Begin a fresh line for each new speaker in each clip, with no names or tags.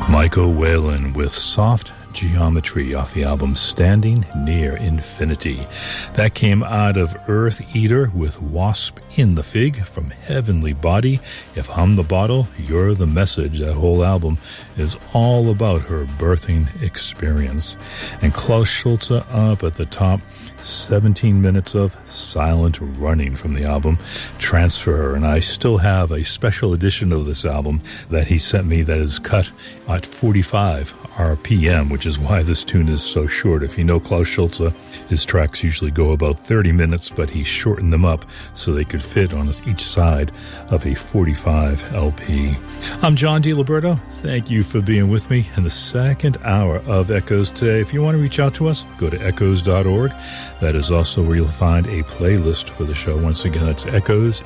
Michael Whalen with Soft Geometry off the album Standing Near Infinity. That came out of Earth Eater with Wasp in the Fig from Heavenly Body. If I'm the Bottle, You're the Message. That whole album is all about her birthing experience. And Klaus Schulze up at the top, 17 minutes of silent running from the album Transfer. And I still have a special edition of this album that he sent me that is cut at 45 RPM, which is why this tune is so short. If you know Klaus Schulze, his tracks usually go about 30 minutes, but he shortened them up so they could fit on each side of a 45 LP. I'm John DiLiberto. Thank you for being with me in the second hour of Echoes today. If you want to reach out to us, go to echoes.org. That is also where you'll find a playlist for the show. Once again, that's Echoes,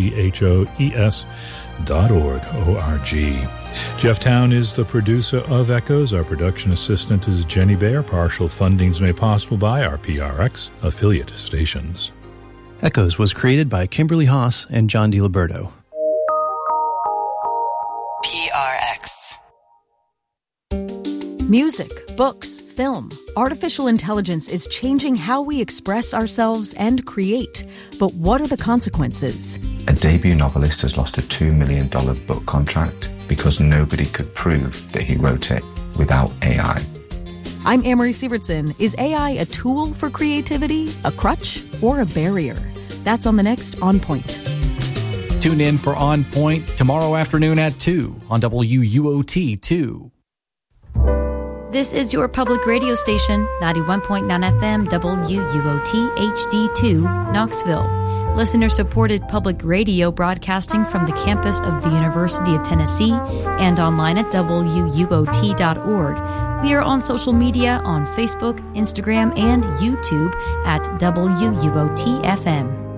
ECHOES.org, O-R-G. Jeff Town is the producer of Echoes. Our production assistant is Jenny Baer. Partial funding's made possible by our PRX affiliate stations.
Echoes was created by Kimberly Haas and John DiLiberto.
PRX.
Music, books, film. Artificial intelligence is changing how we express ourselves and create. But what are the consequences?
A debut novelist has lost a $2 million book contract because nobody could prove that he wrote it without AI.
I'm Amory Sievertson. Is AI a tool for creativity, a crutch, or a barrier? That's on the next On Point.
Tune in for On Point tomorrow afternoon at 2 on WUOT 2.
This is your public radio station, 91.9 FM WUOT HD2, Knoxville. Listener-supported public radio broadcasting from the campus of the University of Tennessee and online at WUOT.org. We are on social media on Facebook, Instagram, and YouTube at WUOT FM.